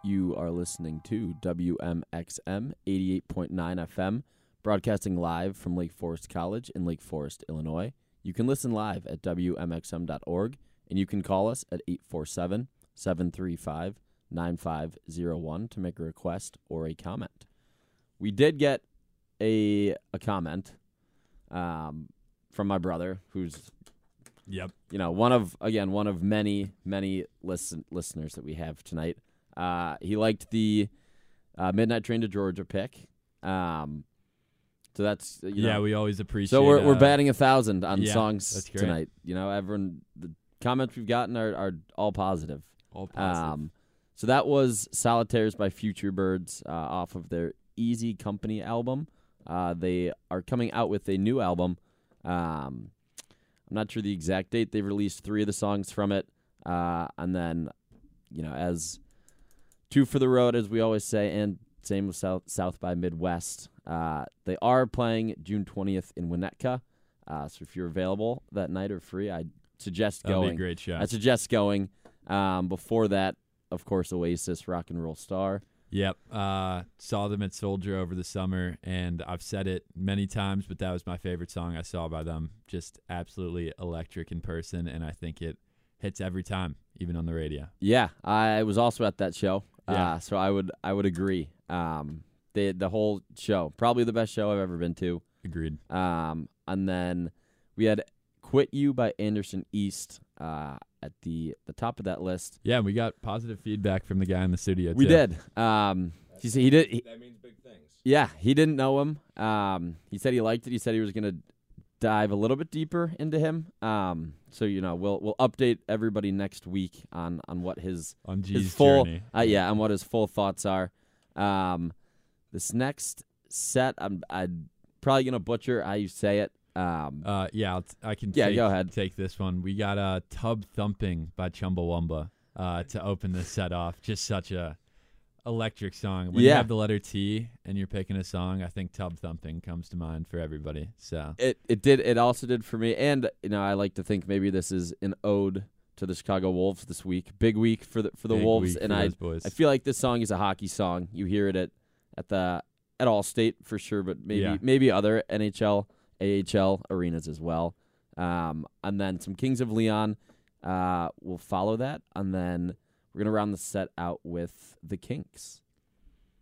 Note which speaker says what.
Speaker 1: You are listening to WMXM 88.9 FM, broadcasting live from Lake Forest College in Lake Forest, Illinois. You can listen live at WMXM.org, and you can call us at 847-735-9501 to make a request or a comment. We did get a comment from my brother, who's one of many listeners that we have tonight. He liked the Midnight Train to Georgia pick. So that's
Speaker 2: we always appreciate.
Speaker 1: So we're batting 1,000 on songs
Speaker 2: that's great.
Speaker 1: tonight. Everyone, the comments we've gotten are all positive.
Speaker 2: All positive.
Speaker 1: So that was Solitaires by Future Birds off of their Easy Company album. They are coming out with a new album. I'm not sure the exact date. They've released 3 of the songs from it. And then, as 2 for the road, as we always say, and same with South by Midwest. They are playing June 20th in Winnetka. So if you're available that night or free, I suggest going.
Speaker 2: That'd be a great show.
Speaker 1: I suggest going. Before that, of course, Oasis, Rock and Roll Star.
Speaker 2: Yep. Saw them at Soldier over the summer, and I've said it many times, but that was my favorite song I saw by them. Just absolutely electric in person, and I think it hits every time, even on the radio.
Speaker 1: Yeah, I was also at that show,
Speaker 2: Yeah.
Speaker 1: so I would agree. The whole show, probably the best show I've ever been to.
Speaker 2: Agreed.
Speaker 1: And then we had Quit You by Anderson East at the top of that list.
Speaker 2: Yeah, we got positive feedback from the guy in the studio,
Speaker 1: We
Speaker 2: too.
Speaker 1: did. He did.
Speaker 3: That means big things.
Speaker 1: Yeah, he didn't know him. He said he liked it. He said he was going to dive a little bit deeper into him. So we'll update everybody next week on what his full
Speaker 2: journey.
Speaker 1: on what his full thoughts are. This next set, I'm probably going to butcher how you say it.
Speaker 2: I can
Speaker 1: go ahead.
Speaker 2: Take this one. We got Tub Thumping by Chumbawamba to open this set off. Just such a electric song. When you have the letter T and you're picking a song, I think Tub Thumping comes to mind for everybody. So
Speaker 1: it also did for me. And I like to think maybe this is an ode to the Chicago Wolves this week. Big week for the Wolves, and I feel like this song is a hockey song. You hear it at Allstate for sure, but maybe other NHL, AHL arenas as well. And then some Kings of Leon will follow that, and then we're going to round the set out with the Kinks.